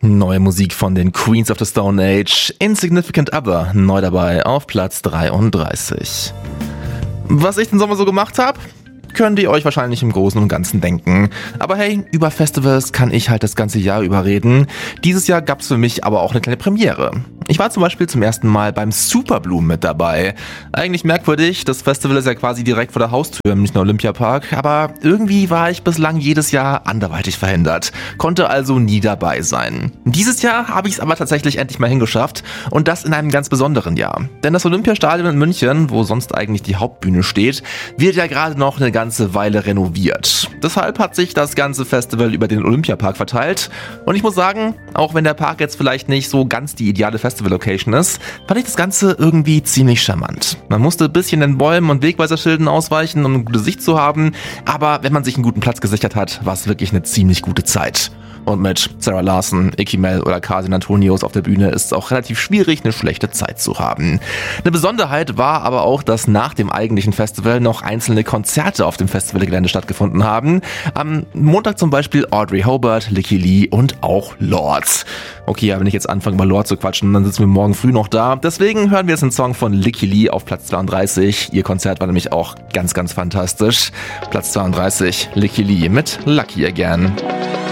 Neue Musik von den Queens of the Stone Age, Insignificant Other, neu dabei auf Platz 33. Was ich den Sommer so gemacht habe? Könnt ihr euch wahrscheinlich im Großen und Ganzen denken. Aber hey, über Festivals kann ich halt das ganze Jahr über reden. Dieses Jahr gab's für mich aber auch eine kleine Premiere. Ich war zum Beispiel zum ersten Mal beim Superbloom mit dabei. Eigentlich merkwürdig, das Festival ist ja quasi direkt vor der Haustür im Münchner Olympiapark, aber irgendwie war ich bislang jedes Jahr anderweitig verhindert, konnte also nie dabei sein. Dieses Jahr habe ich es aber tatsächlich endlich mal hingeschafft und das in einem ganz besonderen Jahr. Denn das Olympiastadion in München, wo sonst eigentlich die Hauptbühne steht, wird ja gerade noch eine ganze Weile renoviert. Deshalb hat sich das ganze Festival über den Olympiapark verteilt und ich muss sagen, auch wenn der Park jetzt vielleicht nicht so ganz die ideale Festival-Location ist, fand ich das Ganze irgendwie ziemlich charmant. Man musste ein bisschen den Bäumen und Wegweiserschilden ausweichen, um eine gute Sicht zu haben, aber wenn man sich einen guten Platz gesichert hat, war es wirklich eine ziemlich gute Zeit. Und mit Sarah Larson, Icky Mel oder Casin Antonios auf der Bühne ist es auch relativ schwierig, eine schlechte Zeit zu haben. Eine Besonderheit war aber auch, dass nach dem eigentlichen Festival noch einzelne Konzerte auf dem Festivalgelände stattgefunden haben. Am Montag zum Beispiel Audrey Hobart, Licky Lee und auch Lorde. Okay, aber wenn ich jetzt anfange, über Lorde zu quatschen, dann sitzen wir morgen früh noch da. Deswegen hören wir jetzt einen Song von Licky Lee auf Platz 32. Ihr Konzert war nämlich auch ganz, ganz fantastisch. Platz 32, Licky Lee mit Lucky Again.